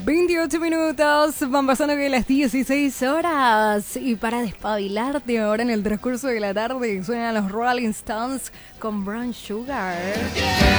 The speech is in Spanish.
28 minutos, van pasando que las 16 horas. Y para despabilarte ahora en el transcurso de la tarde, suenan los Rolling Stones con Brown Sugar.